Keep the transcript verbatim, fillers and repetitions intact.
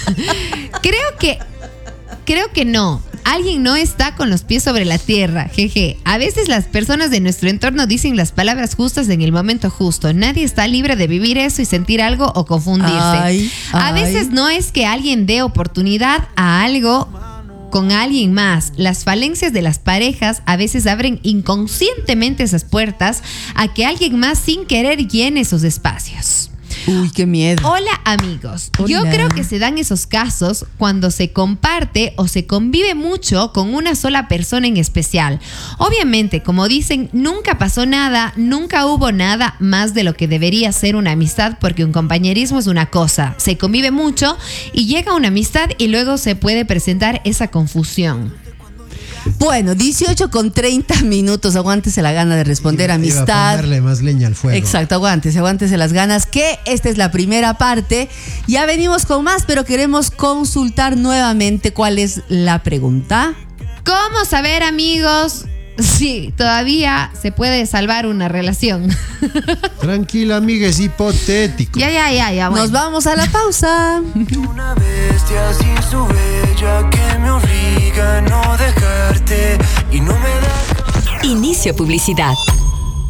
Creo que, creo que no. Alguien no está con los pies sobre la tierra, jeje. A veces las personas de nuestro entorno dicen las palabras justas en el momento justo. Nadie está libre de vivir eso y sentir algo o confundirse. Ay, a ay. veces no es que alguien dé oportunidad a algo con alguien más. Las falencias de las parejas a veces abren inconscientemente esas puertas a que alguien más sin querer llene esos espacios. Uy, qué miedo. Hola amigos, Hola. yo creo que se dan esos casos cuando se comparte o se convive mucho con una sola persona en especial. Obviamente, como dicen, nunca pasó nada, nunca hubo nada más de lo que debería ser una amistad, porque un compañerismo es una cosa, se convive mucho y llega una amistad y luego se puede presentar esa confusión. Bueno, dieciocho con treinta minutos. Aguántese la gana de responder. Iba- iba a amistad. ponerle más leña al fuego. Exacto, aguántese, aguántese las ganas, que esta es la primera parte. Ya venimos con más, pero queremos consultar nuevamente cuál es la pregunta. ¿Cómo saber, amigos, si todavía se puede salvar una relación? Tranquila, amiga, es hipotético. Ya, ya, ya, ya. Bueno. Nos vamos a la pausa. Una bestia sin su bella que me obliga a no dejarte y no me da. Inicio publicidad.